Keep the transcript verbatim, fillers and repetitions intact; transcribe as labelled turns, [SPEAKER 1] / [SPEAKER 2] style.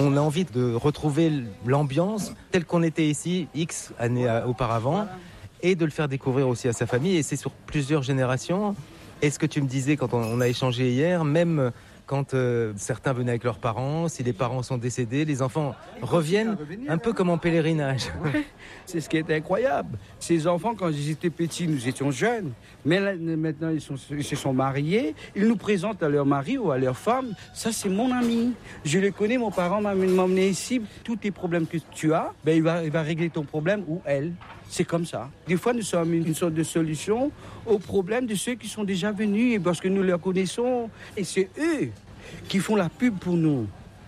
[SPEAKER 1] On a envie de retrouver l'ambiance telle qu'on était ici, X années auparavant, et de le faire découvrir aussi à sa famille. Et c'est sur plusieurs générations. Et ce que tu me disais quand on a échangé hier, même quand euh, certains venaient avec leurs parents, si les parents sont décédés, les enfants reviennent un peu comme en pèlerinage.
[SPEAKER 2] C'est ce qui est incroyable. Ces enfants, quand ils étaient petits, nous étions jeunes. Mais là, maintenant, ils, sont, ils se sont mariés. Ils nous présentent à leur mari ou à leur femme. Ça, c'est mon ami. Je le connais, mon parent m'a emmené ici. Tous les problèmes que tu as, ben, il va, il va régler ton problème ou elle. C'est comme ça. Des fois, nous sommes une sorte de solution aux problèmes de ceux qui sont déjà venus parce que nous les connaissons. Et c'est eux qui font la pub pour nous.